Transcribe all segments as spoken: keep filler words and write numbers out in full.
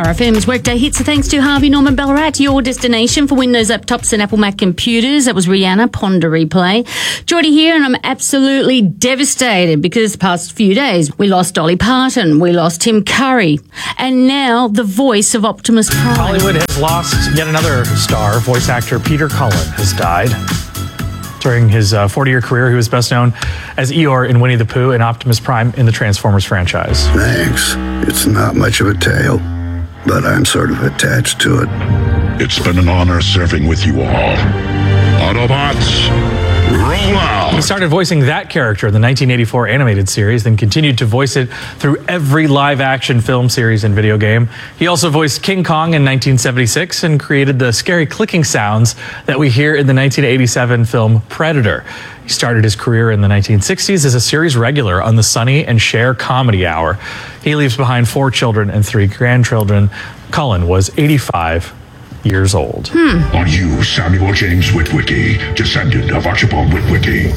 Power F M's Workday Hits are thanks to Harvey Norman Ballarat, your destination for Windows laptops and Apple Mac computers. That was Rihanna, Ponder Replay. Geordie here, and I'm absolutely devastated because the past few days we lost Dolly Parton, we lost Tim Curry, and now the voice of Optimus Prime. Hollywood has lost yet another star. Voice actor Peter Cullen has died. During his uh, forty-year career, he was best known as Eeyore in Winnie the Pooh and Optimus Prime in the Transformers franchise. Thanks. It's not much of a tale, but I'm sort of attached to it. It's been an honor serving with you all. Autobots, roll out! He started voicing that character in the nineteen eighty-four animated series, then continued to voice it through every live-action film series and video game. He also voiced King Kong in nineteen seventy-six and created the scary clicking sounds that we hear in the nineteen eighty-seven film Predator. He started his career in the nineteen sixties as a series regular on the Sonny and Cher Comedy Hour. He leaves behind four children and three grandchildren. Cullen was eighty-five years old. Hmm. Are you Samuel James Witwicky, descendant of Archibald Witwicky?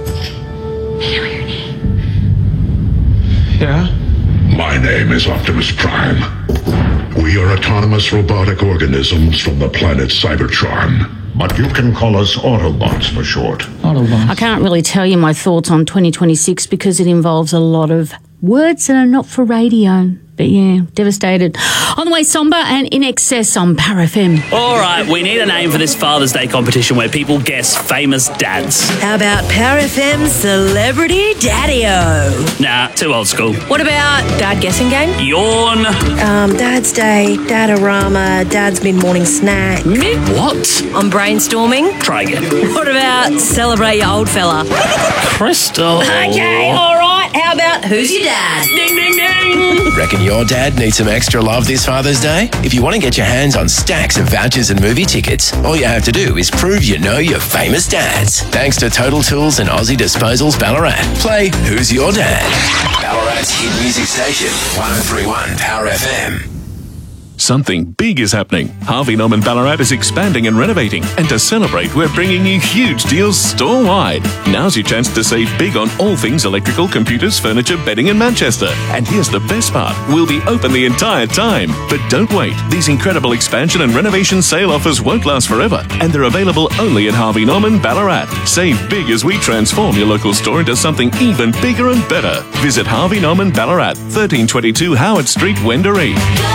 Yeah? My name is Optimus Prime. We are autonomous robotic organisms from the planet Cybertron, but you can call us Autobots for short. I can't really tell you my thoughts on twenty twenty-six because it involves a lot of words that are not for radio. But yeah, devastated. On the way, Somber and In Excess on Power F M. All right, we need a name for this Father's Day competition where people guess famous dads. How about Power F M's Celebrity Daddy-O? Nah, too old school. What about Dad Guessing Game? Yawn. Um, Dad's Day, Dadarama, Dad's Mid-Morning Snack. Mid what? I'm brainstorming. Try again. What about Celebrate Your Old Fella? Crystal. Okay, all right. How about Who's Your Dad? Ding, ding, ding. Reckon your dad needs some extra love this Father's Day? If you want to get your hands on stacks of vouchers and movie tickets, all you have to do is prove you know your famous dads. Thanks to Total Tools and Aussie Disposals Ballarat. Play Who's Your Dad? Ballarat's hit music station, one oh three point one Power F M. Something big is happening. Harvey Norman Ballarat is expanding and renovating. And to celebrate, we're bringing you huge deals store-wide. Now's your chance to save big on all things electrical, computers, furniture, bedding in Manchester. And here's the best part. We'll be open the entire time. But don't wait. These incredible expansion and renovation sale offers won't last forever. And they're available only at Harvey Norman Ballarat. Save big as we transform your local store into something even bigger and better. Visit Harvey Norman Ballarat, thirteen twenty-two Howard Street, Wendouree.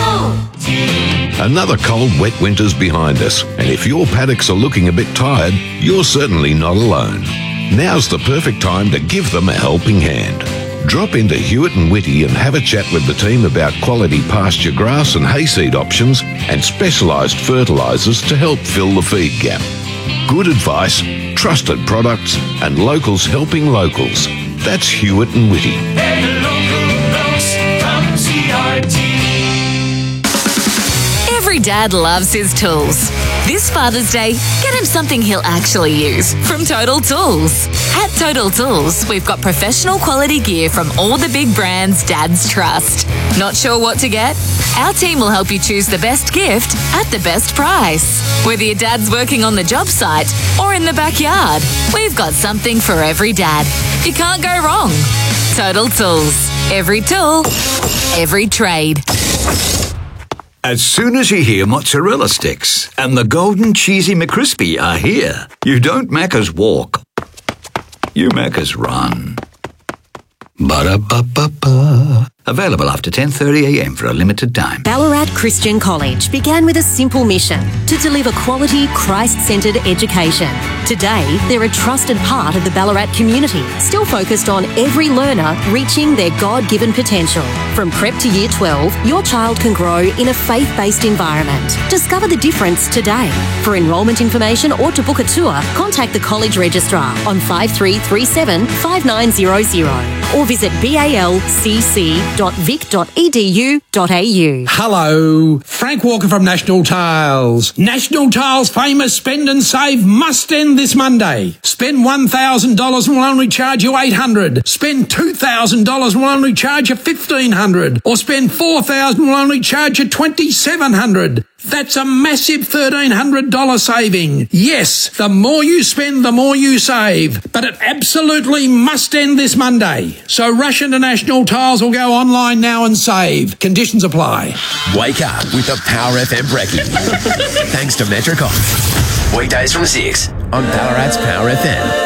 Another cold, wet winter's behind us, and if your paddocks are looking a bit tired, you're certainly not alone. Now's the perfect time to give them a helping hand. Drop into Hewitt and Whitty and have a chat with the team about quality pasture grass and hayseed options and specialised fertilisers to help fill the feed gap. Good advice, trusted products, and locals helping locals. That's Hewitt and Whitty. Hey, local knows from T R T. Every dad loves his tools. This Father's Day, get him something he'll actually use from Total Tools. At Total Tools, we've got professional quality gear from all the big brands dads trust. Not sure what to get? Our team will help you choose the best gift at the best price. Whether your dad's working on the job site or in the backyard, we've got something for every dad. You can't go wrong. Total Tools. Every tool, every trade. As soon as you hear mozzarella sticks and the golden cheesy McCrispy are here, you don't Macca's walk, you Macca's run. Ba-da-ba-ba-ba. Available after ten thirty a m for a limited time. Ballarat Christian College began with a simple mission to deliver quality, Christ-centred education. Today, they're a trusted part of the Ballarat community, still focused on every learner reaching their God-given potential. From prep to year twelve, your child can grow in a faith-based environment. Discover the difference today. For enrolment information or to book a tour, contact the college registrar on five three three seven, five nine zero zero or visit balcc dot vic dot e d u dot a u. Hello, Frank Walker from National Tiles. National Tiles' famous Spend and Save must end this Monday. Spend one thousand dollars and we'll only charge you eight hundred dollars. Spend two thousand dollars and we'll only charge you fifteen hundred dollars. Or spend four thousand dollars and we'll only charge you twenty-seven hundred dollars. That's a massive one thousand three hundred dollars saving. Yes, the more you spend, the more you save. But it absolutely must end this Monday. So rush into National Tiles or go online now and save. Conditions apply. Wake up with the Power F M Brekkie. Thanks to Metricon. Weekdays from six on Ballarat's Power F M.